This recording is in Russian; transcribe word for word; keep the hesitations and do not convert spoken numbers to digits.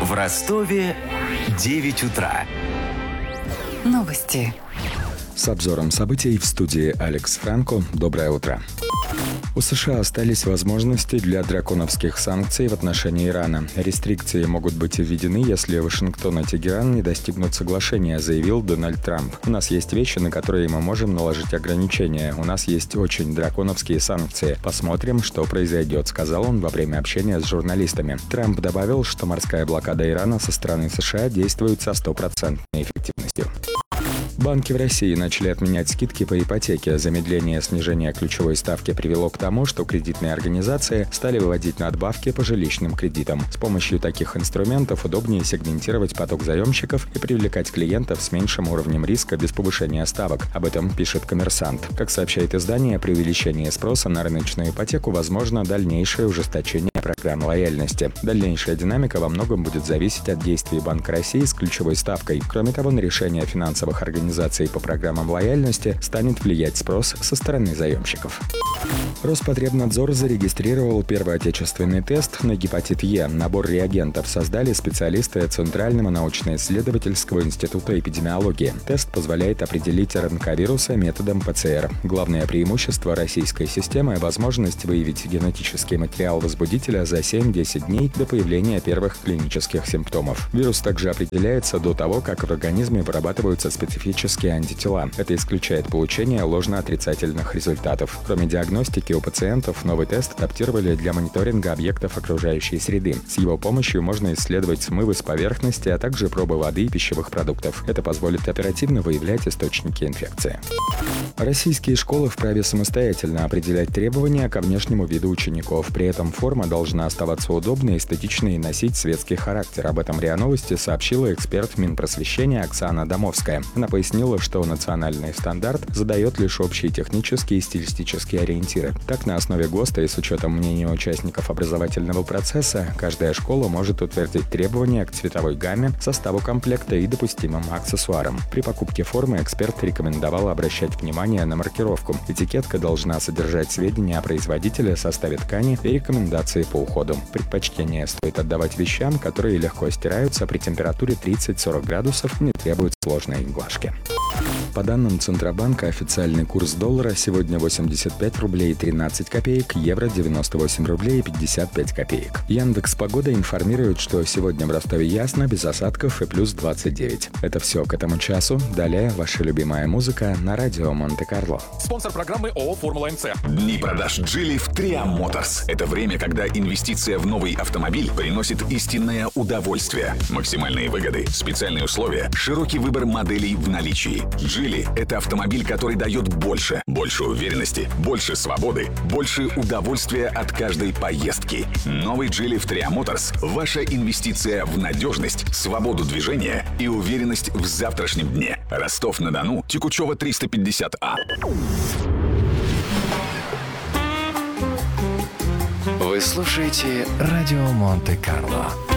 В Ростове девять утра. Новости. С обзором событий в студии Алекс Франко. Доброе утро. У США остались возможности для драконовских санкций в отношении Ирана. Рестрикции могут быть введены, если Вашингтон и Тегеран не достигнут соглашения, заявил Дональд Трамп. У нас есть вещи, на которые мы можем наложить ограничения. У нас есть очень драконовские санкции. Посмотрим, что произойдет, сказал он во время общения с журналистами. Трамп добавил, что морская блокада Ирана со стороны США действует со стопроцентной эффективностью. Банки в России начали отменять скидки по ипотеке. Замедление снижения ключевой ставки привело к тому, что кредитные организации стали выводить надбавки по жилищным кредитам. С помощью таких инструментов удобнее сегментировать поток заемщиков и привлекать клиентов с меньшим уровнем риска без повышения ставок. Об этом пишет «Коммерсант». Как сообщает издание, при увеличении спроса на рыночную ипотеку возможно дальнейшее ужесточение программ лояльности. Дальнейшая динамика во многом будет зависеть от действий Банка России с ключевой ставкой. Кроме того, на решение финансовых организаций по программам лояльности станет влиять спрос со стороны заемщиков. Роспотребнадзор зарегистрировал первый отечественный тест на гепатит Е. Набор реагентов создали специалисты Центрального научно-исследовательского института эпидемиологии. Тест позволяет определить РНК вируса методом ПЦР. Главное преимущество российской системы – возможность выявить генетический материал возбудителя за семь-десять дней до появления первых клинических симптомов. Вирус также определяется до того, как в организме вырабатываются специфические антитела. Это исключает получение ложно-отрицательных результатов. Кроме диагностики, у пациентов новый тест адаптировали для мониторинга объектов окружающей среды. С его помощью можно исследовать смывы с поверхности, а также пробы воды и пищевых продуктов. Это позволит оперативно выявлять источники инфекции. Российские школы вправе самостоятельно определять требования ко внешнему виду учеников. При этом форма должна оставаться удобной, эстетичной и носить светский характер. Об этом РИА Новости сообщила эксперт Минпросвещения Оксана Домовская. Она пояснила, что национальный стандарт задает лишь общие технические и стилистические ориентиры. Так, на основе ГОСТа и с учетом мнения участников образовательного процесса, каждая школа может утвердить требования к цветовой гамме, составу комплекта и допустимым аксессуарам. При покупке формы эксперт рекомендовал обращать внимание на маркировку. Этикетка должна содержать сведения о производителе, составе ткани и рекомендации по уходу. Предпочтение стоит отдавать вещам, которые легко стираются при температуре тридцать-сорок градусов и не требуют сложной глажки. По данным Центробанка, официальный курс доллара сегодня восемьдесят пять рублей тринадцать копеек, евро девяносто восемь рублей пятьдесят пять копеек. Яндекс.Погода информирует, что сегодня в Ростове ясно, без осадков и плюс двадцать девять. Это все к этому часу. Далее ваша любимая музыка на радио Монте-Карло. Спонсор программы ООО «Формула МЦ». Дни продаж Geely в Триам Моторс. Это время, когда инвестиция в новый автомобиль приносит истинное удовольствие. Максимальные выгоды, специальные условия, широкий выбор моделей в наличии. Geely — это автомобиль, который дает больше. Больше уверенности, больше свободы, больше удовольствия от каждой поездки. Новый Geely в Триам Моторс – ваша инвестиция в надежность, свободу движения и уверенность в завтрашнем дне. Ростов-на-Дону, Текучева триста пятьдесят А. Вы слушаете радио Монте-Карло.